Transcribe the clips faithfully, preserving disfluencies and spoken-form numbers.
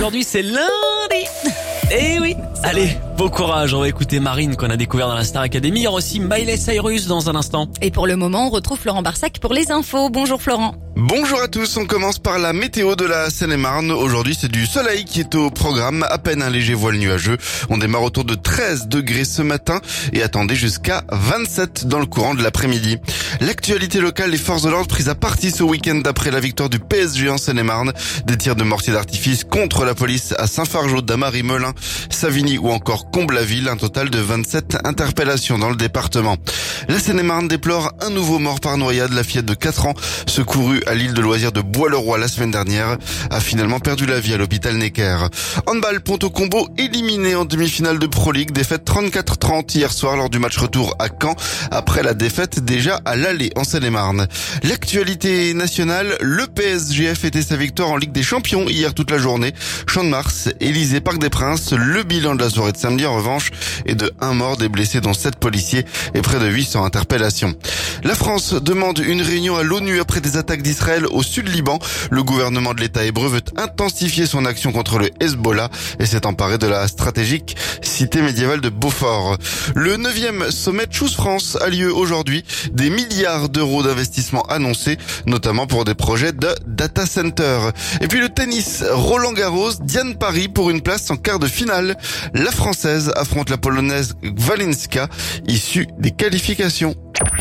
Aujourd'hui, c'est lundi. Eh oui. Allez, bon courage. On va écouter Marine qu'on a découvert dans la Star Academy. Il y aura aussi Miley Cyrus dans un instant. Et pour le moment, on retrouve Florent Barsac pour les infos. Bonjour Florent. Bonjour à tous, on commence par la météo de la Seine-et-Marne. Aujourd'hui, c'est du soleil qui est au programme, à peine un léger voile nuageux. On démarre autour de treize degrés ce matin et attendez jusqu'à vingt-sept dans le courant de l'après-midi. L'actualité locale, les forces de l'ordre prises à partie ce week-end après la victoire du P S G en Seine-et-Marne. Des tirs de mortier d'artifice contre la police à Saint-Fargeau, Damary, Melun, Savigny ou encore Comble-la-Ville. Un total de vingt-sept interpellations dans le département. La Seine-et-Marne déplore un nouveau mort par noyade. La fillette de quatre ans, secourue à l'île de loisirs de Bois-le-Roi la semaine dernière, a finalement perdu la vie à l'hôpital Necker. Handball, Ponto Combo éliminé en demi-finale de Pro League, défaite trente-quatre trente hier soir lors du match retour à Caen, après la défaite déjà à l'aller en Seine-et-Marne. L'actualité nationale, le P S G a fêté sa victoire en Ligue des Champions hier toute la journée. Champ de Mars, Élysée, Parc des Princes. Le bilan de la soirée de samedi en revanche est de un mort, des blessés dont sept policiers et près de huit cents interpellations. La France demande une réunion à l'ONU après des attaques d'Israël au sud Liban. Le gouvernement de l'État hébreu veut intensifier son action contre le Hezbollah et s'est emparé de la stratégique cité médiévale de Beaufort. Le neuvième sommet Choose France a lieu aujourd'hui. Des milliards d'euros d'investissement annoncés, notamment pour des projets de data center. Et puis le tennis, Roland Garros, Diane Paris pour une place en quart de finale. La Française affronte la Polonaise Walinska, issue des qualifications.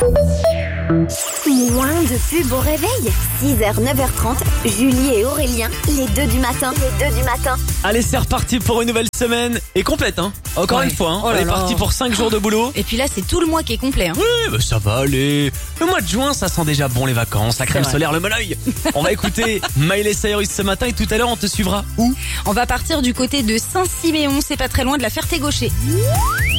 Moins de pub au réveil. six heures, neuf heures trente. Julie et Aurélien, les deux du matin. Les deux du matin. Allez, c'est reparti pour une nouvelle semaine. Et complète, hein. Encore Ouais. une fois, hein. Oh là On est là. parti pour cinq jours de boulot. Et puis là, c'est tout le mois qui est complet. Hein. Oui, bah ça va aller. Le mois de juin, ça sent déjà bon les vacances, la crème vrai. solaire, le monoeil. On va écouter Miley Cyrus ce matin et tout à l'heure, on te suivra où? On va partir du côté de Saint-Siméon. C'est pas très loin de la Ferté-Gaucher.